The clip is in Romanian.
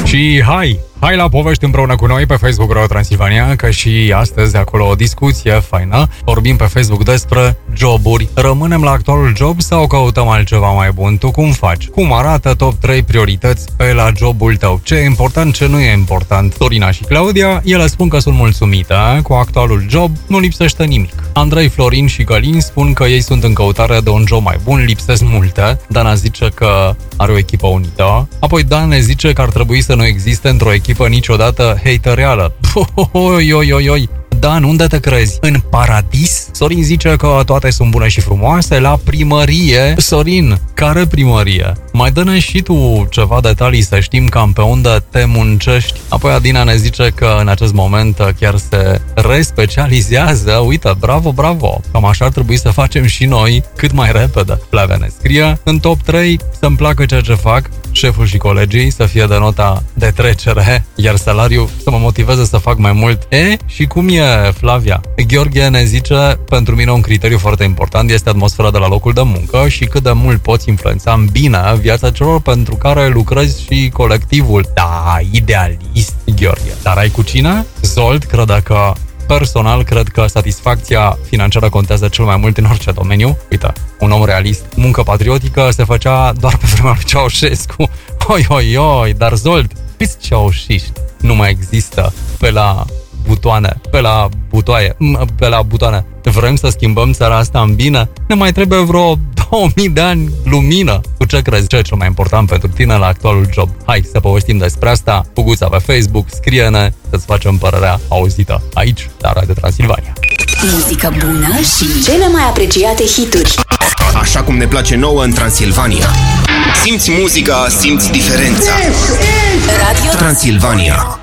Și hai la povești împreună cu noi pe Facebook Radio Transilvania, că și astăzi acolo o discuție faină. Vorbim pe Facebook despre joburi. Rămânem la actualul job sau căutăm altceva mai bun? Tu cum faci? Cum arată top 3 priorități pe la jobul tău? Ce e important, ce nu e important? Sorina și Claudia, ele spun că sunt mulțumite cu actualul job, nu lipsește nimic. Andrei, Florin și Călin spun că ei sunt în căutare de un job mai bun, lipsesc multe. Dana zice că are o echipă unită. Apoi Dan ne zice că ar trebui să nu existe într-o echipă niciodată hatereală. Oi. Dan, unde te crezi? În paradis? Sorin zice că toate sunt bune și frumoase la primărie. Sorin, care primărie? Mai dă-ne și tu ceva detalii să știm cam pe unde te muncești. Apoi Adina ne zice că în acest moment chiar se respecializează. Uite, bravo! Cam așa ar trebui să facem și noi cât mai repede. Flavia ne scrie: în top 3 să-mi placă ceea ce fac, șeful și colegii să fie de nota de trecere, iar salariul să mă motiveze să fac mai mult. Și cum e, Flavia? Gheorghe ne zice: pentru mine un criteriu foarte important este atmosfera de la locul de muncă și cât de mult poți influența în bine viața celor pentru care lucrezi și colectivul. Da, idealist, Gheorghe. Dar ai cu cine? Zolt crede că personal, cred că satisfacția financiară contează cel mai mult în orice domeniu. Uite, un om realist. Muncă patriotică se făcea doar pe vremea lui Ceaușescu. Oi, dar Zolt, câți ceaușiști nu mai există pe la butoane. Vrem să schimbăm țara asta în bine? Ne mai trebuie vreo 2000 de ani lumină. Tu ce crezi? Ce e cel mai important pentru tine la actualul job? Hai să povestim despre asta. Puguța pe Facebook, scrie-ne să-ți facem părerea auzită aici, la Radio Transilvania. Muzică bună și cele mai apreciate hituri. Așa cum ne place nouă în Transilvania. Simți muzica, simți diferența. Radio Transilvania.